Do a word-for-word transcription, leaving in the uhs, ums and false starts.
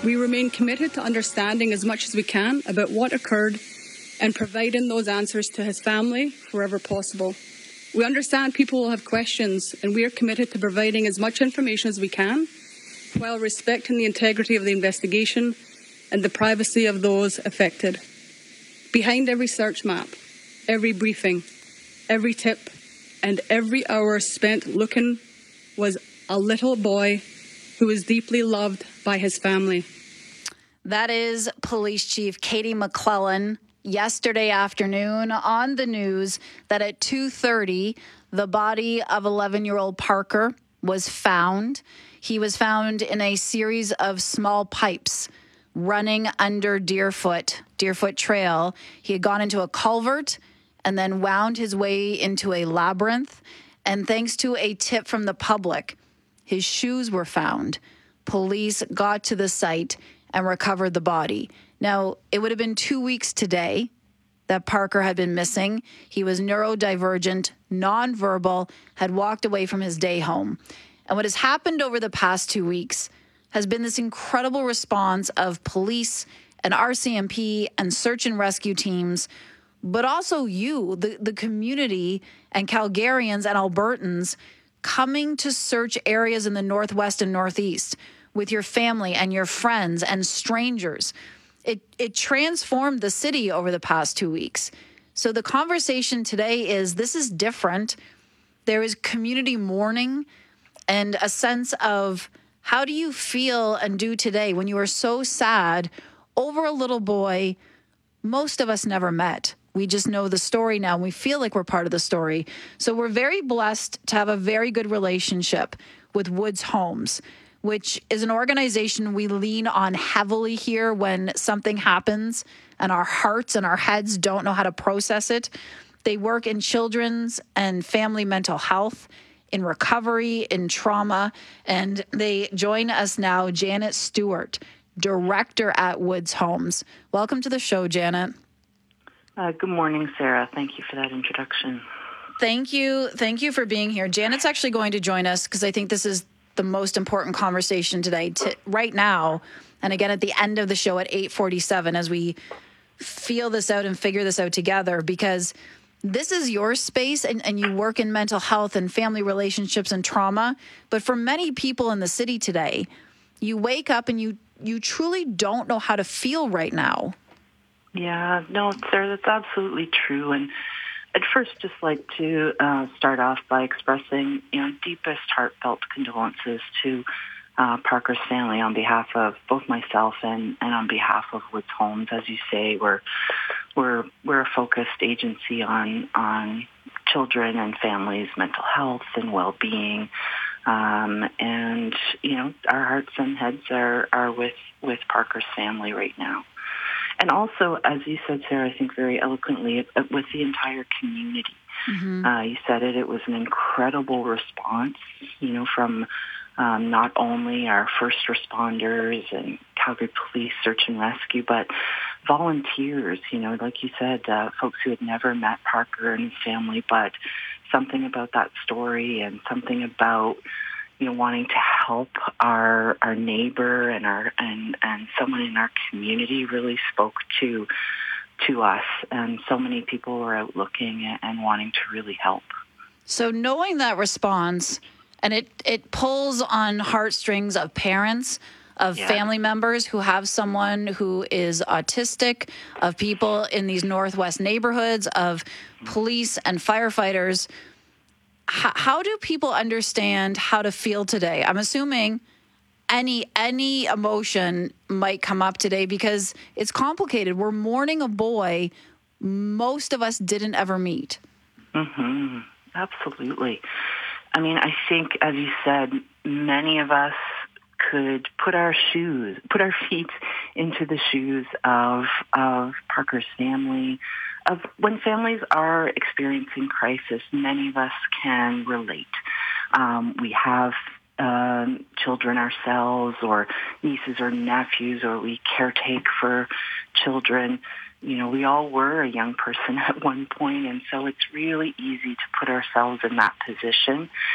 We remain committed to understanding as much as we can about what occurred and providing those answers to his family wherever possible. We understand people will have questions, and we are committed to providing as much information as we can while respecting the integrity of the investigation and the privacy of those affected. Behind every search map, every briefing, every tip, and every hour spent looking was a little boy who was deeply loved by his family. That is Police Chief Katie McClellan yesterday afternoon on the news that at two thirty, the body of eleven-year-old Parker was found. He was found in a series of small pipes running under Deerfoot, Deerfoot Trail. He had gone into a culvert and then wound his way into a labyrinth. And thanks to a tip from the public, his shoes were found. Police got to the site and recovered the body. Now, it would have been two weeks today that Parker had been missing. He was neurodivergent, nonverbal, had walked away from his day home. And what has happened over the past two weeks has been this incredible response of police and R C M P and search and rescue teams, but also you, the, the community and Calgarians and Albertans coming to search areas in the Northwest and Northeast with your family and your friends and strangers. It it transformed the city over the past two weeks. So the conversation today is this is different. There is community mourning and a sense of how do you feel and do today when you are so sad over a little boy most of us never met. We just know the story now, and we feel like we're part of the story. So we're very blessed to have a very good relationship with Woods Homes, which is an organization we lean on heavily here when something happens and our hearts and our heads don't know how to process it. They work in children's and family mental health, in recovery, in trauma, and they join us now, Janet Stewart, director at Woods Homes. Welcome to the show, Janet. Uh, good morning, Sarah. Thank you for that introduction. Thank you. Thank you for being here. Janet's actually going to join us because I think this is the most important conversation today, to, right now, and again at the end of the show at eight forty-seven as we feel this out and figure this out together, because this is your space and, and you work in mental health and family relationships and trauma. But for many people in the city today, you wake up and you, you truly don't know how to feel right now. Yeah, no, Sarah, that's absolutely true. And I'd first just like to uh, start off by expressing, you know, deepest heartfelt condolences to uh, Parker's family on behalf of both myself and, and on behalf of Woods Homes. As you say, we're we're we're a focused agency on on children and families' mental health and well-being, um, and you know, our hearts and heads are are with with Parker's family right now. And also, as you said, Sarah, I think very eloquently, with the entire community. Mm-hmm. Uh, you said it, it was an incredible response, you know, from um, not only our first responders and Calgary Police Search and Rescue, but volunteers, you know, like you said, uh, folks who had never met Parker and his family, but something about that story and something about, you know, wanting to help our our neighbor and our and, and someone in our community really spoke to to us. And so many people were out looking and wanting to really help. So knowing that response, and it, it pulls on heartstrings of parents, of yeah. family members who have someone who is autistic, of people in these Northwest neighborhoods, of police and firefighters. How do people understand how to feel today? I'm assuming any any emotion might come up today because it's complicated. We're mourning a boy most of us didn't ever meet. Mm-hmm. Absolutely. I mean, I think, as you said, many of us could put our shoes, put our feet into the shoes of of Parker's family. Of when families are experiencing crisis, many of us can relate. Um, we have um, children ourselves, or nieces or nephews, or we caretake for children. You know, we all were a young person at one point, and so it's really easy to put ourselves in that position.